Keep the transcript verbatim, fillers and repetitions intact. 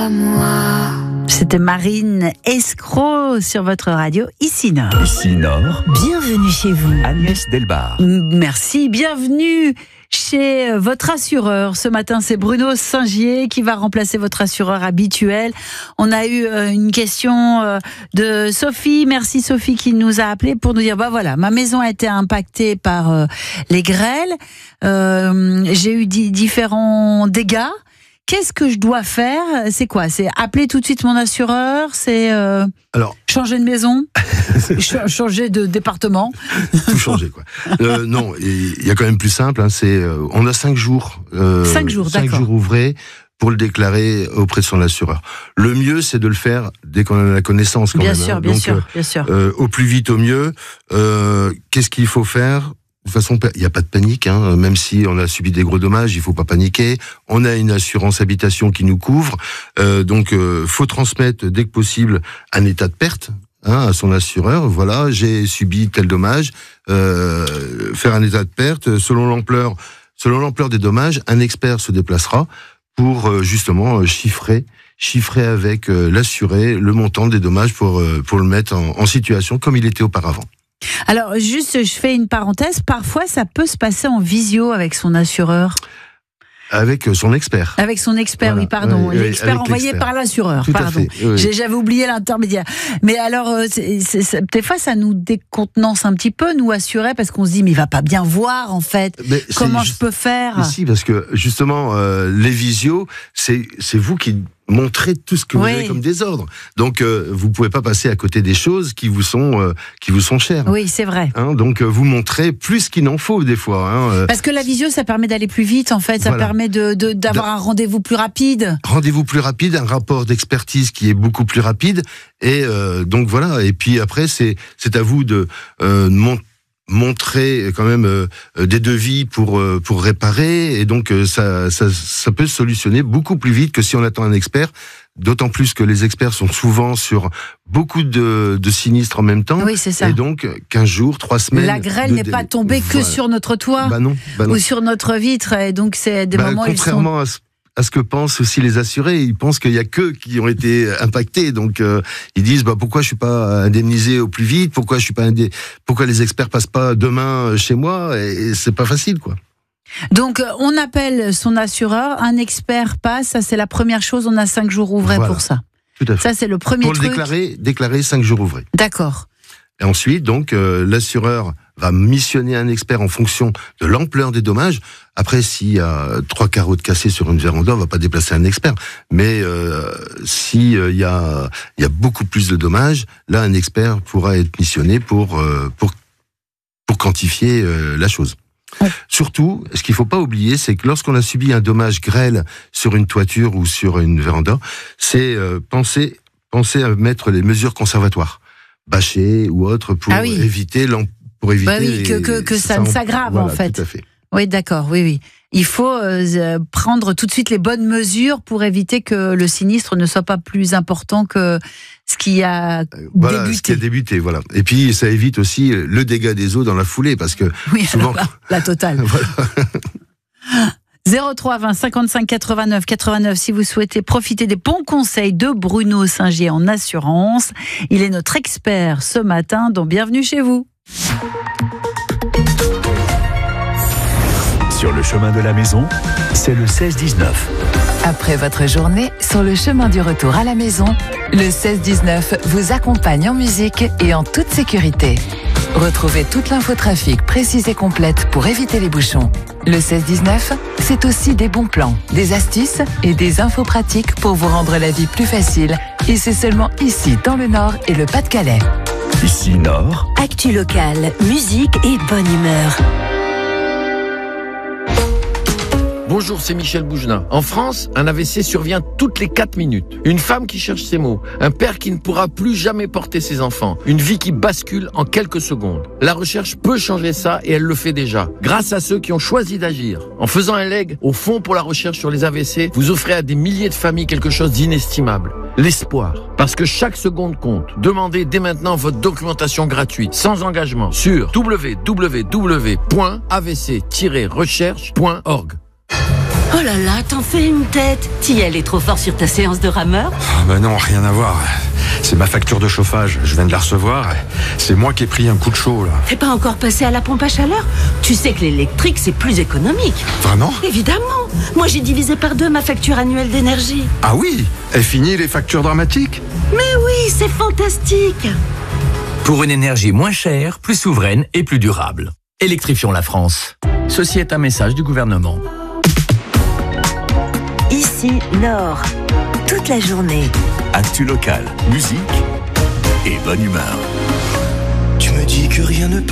à moi. C'était Marine Escroc sur votre radio Ici Nord. Ici Nord. Bienvenue chez vous. Agnès Delbar. Merci, bienvenue chez votre assureur. Ce matin, c'est Bruno Singier qui va remplacer votre assureur habituel. On a eu une question de Sophie. Merci Sophie qui nous a appelé pour nous dire, bah voilà, ma maison a été impactée par les grêles. Euh, j'ai eu d- différents dégâts. Qu'est-ce que je dois faire ? C'est quoi ? C'est appeler tout de suite mon assureur ? C'est euh, Alors, changer de maison ? Ch- changer de département ? Tout changer, quoi. Euh, non, il y a quand même plus simple. Hein, c'est, euh, on a cinq jours. Euh, cinq jours, cinq d'accord. jours ouvrés pour le déclarer auprès de son assureur. Le mieux, c'est de le faire dès qu'on en a la connaissance, quand bien même. Sûr, hein. bien Donc, sûr, euh, bien sûr. Euh, au plus vite, au mieux. Euh, qu'est-ce qu'il faut faire ? De toute façon, il n'y a pas de panique, hein. Même si on a subi des gros dommages, il faut pas paniquer. On a une assurance habitation qui nous couvre, euh, donc euh, faut transmettre dès que possible un état de perte hein, à son assureur. Voilà, j'ai subi tel dommage. Euh, faire un état de perte selon l'ampleur, selon l'ampleur des dommages, un expert se déplacera pour euh, justement euh, chiffrer. chiffrer avec euh, l'assuré le montant des dommages pour euh, pour le mettre en, en situation comme il était auparavant. Alors, juste, je fais une parenthèse. Parfois, ça peut se passer en visio avec son assureur. Avec son expert. Avec son expert, Voilà. oui, pardon. Oui, oui, L'expert avec envoyé l'expert. par l'assureur, Tout à pardon. fait, oui. J'ai- J'avais oublié l'intermédiaire. Mais alors, euh, c'est, c'est, c'est, des fois, ça nous décontenance un petit peu, nous assurer, parce qu'on se dit, mais il va pas bien voir, en fait. Mais c'est Comment juste- je peux faire ? Mais si, parce que justement, euh, les visios, c'est c'est vous qui montrez tout ce que Oui. vous avez comme désordre. Donc, euh, vous pouvez pas passer à côté des choses qui vous sont euh, qui vous sont chères. Oui, c'est vrai. Hein, donc, euh, vous montrez plus qu'il n'en faut des fois. Hein, euh. Parce que la visio, ça permet d'aller plus vite, en fait. Ça Voilà. permet de, de, d'avoir un rendez-vous plus rapide. Rendez-vous plus rapide, un rapport d'expertise qui est beaucoup plus rapide, et euh, donc voilà. Et puis après, c'est c'est à vous de euh, mon- montrer quand même euh, des devis pour euh, pour réparer, et donc euh, ça, ça ça peut se solutionner beaucoup plus vite que si on attend un expert. D'autant plus que les experts sont souvent sur beaucoup de, de sinistres en même temps. Oui, c'est ça. Et donc, quinze jours, trois semaines. La grêle de n'est délai. pas tombée que Voilà. sur notre toit Bah non, bah non. ou sur notre vitre. Et donc, c'est des Bah, moments où ils sont... contrairement à ce, à ce que pensent aussi les assurés, ils pensent qu'il y a qu'eux qui ont été impactés. Donc, euh, ils disent bah, pourquoi je suis pas indemnisé au plus vite, pourquoi je suis pas indé... pourquoi les experts passent pas demain chez moi, et, et c'est pas facile, quoi. Donc, on appelle son assureur, un expert passe, ça c'est la première chose, on a cinq jours ouvrés Voilà. pour ça. Tout à fait. Ça c'est le premier Pour truc. le déclarer, déclarer cinq jours ouvrés. D'accord. Et ensuite, donc, euh, l'assureur va missionner un expert en fonction de l'ampleur des dommages. Après, s'il y a trois carreaux de cassés sur une véranda, on va pas déplacer un expert. Mais euh, si euh, il y a il y a beaucoup plus de dommages, là, un expert pourra être missionné pour euh, pour pour quantifier euh, la chose. Ouais. Surtout, ce qu'il faut pas oublier, c'est que lorsqu'on a subi un dommage grêle sur une toiture ou sur une véranda, c'est euh, penser penser à mettre les mesures conservatoires, bâcher ou autre, pour Ah oui. éviter l'em- pour éviter Bah oui, les- que- que- que ça ne en- s'aggrave, voilà, en fait. Tout à fait. Oui, d'accord, oui, oui. Il faut euh, prendre tout de suite les bonnes mesures pour éviter que le sinistre ne soit pas plus important que ce qui a Voilà, débuté. ce qui a débuté, voilà. Et puis ça évite aussi le dégât des eaux dans la foulée, parce que Oui, souvent, alors là, la totale. voilà. zéro trois vingt cinquante-cinq quatre-vingt-neuf quatre-vingt-neuf si vous souhaitez profiter des bons conseils de Bruno Singier en assurance. Il est notre expert ce matin, donc bienvenue chez vous. Sur le chemin de la maison, c'est le seize dix-neuf. Après votre journée, sur le chemin du retour à la maison, le seize dix-neuf vous accompagne en musique et en toute sécurité. Retrouvez toute l'infotrafic précise et complète pour éviter les bouchons. Le seize dix-neuf, c'est aussi des bons plans, des astuces et des infos pratiques pour vous rendre la vie plus facile. Et c'est seulement ici, dans le Nord et le Pas-de-Calais. Ici Nord, Actu locale, musique et bonne humeur. Bonjour, c'est Michel Bougelin. En France, un A V C survient toutes les quatre minutes. Une femme qui cherche ses mots, un père qui ne pourra plus jamais porter ses enfants, une vie qui bascule en quelques secondes. La recherche peut changer ça et elle le fait déjà, grâce à ceux qui ont choisi d'agir. En faisant un leg au Fonds pour la recherche sur les A V C, vous offrez à des milliers de familles quelque chose d'inestimable. L'espoir. Parce que chaque seconde compte. Demandez dès maintenant votre documentation gratuite, sans engagement, sur w w w point a v c tiret recherche point org. Oh là là, t'en fais une tête. T'y es allé trop fort sur ta séance de rameur? Ah ben non, rien à voir. C'est ma facture de chauffage, je viens de la recevoir. C'est moi qui ai pris un coup de chaud, là. T'es pas encore passé à la pompe à chaleur? Tu sais que l'électrique, c'est plus économique. Vraiment? Évidemment. Moi, j'ai divisé par deux ma facture annuelle d'énergie. Ah oui? Est fini les factures dramatiques? Mais oui, c'est fantastique. Pour une énergie moins chère, plus souveraine et plus durable. Électrifions la France. Ceci est un message du gouvernement. Ici, Nord. Toute la journée. Actu local, musique et bonne humeur. Tu me dis que rien ne